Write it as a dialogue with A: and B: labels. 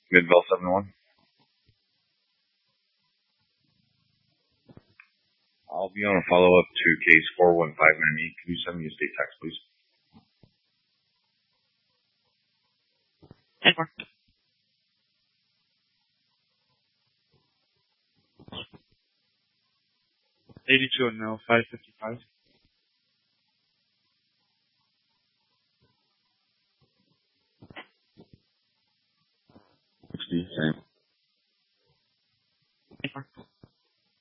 A: Midville 71. I'll be on a follow-up to case 4159E. Can you send me a state text, please?
B: 10-4. $82 no, 555.
A: 60, same.
B: 10-4.